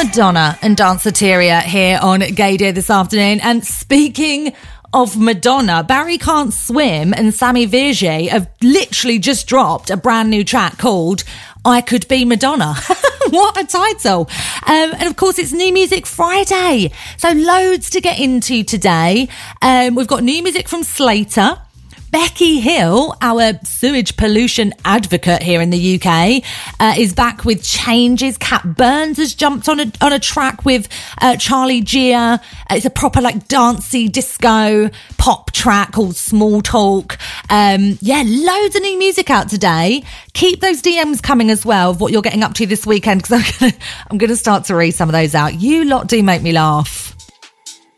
Madonna and Danceteria here on Gaydio this afternoon. And speaking of Madonna, Barry Can't Swim and Sammy Virgie have literally just dropped a brand new track called I Could Be Madonna. What a title. And of course, it's New Music Friday. So loads to get into today. We've got new music from Slater. Becky Hill, our sewage pollution advocate here in the UK, is back with changes. Cat Burns has jumped on a track with Charlie Gia. It's a proper dancey disco pop track called Small Talk. Loads of new music out today. Keep those DMs coming as well of what you're getting up to this weekend, because I'm gonna start to read some of those out. You lot do make me laugh.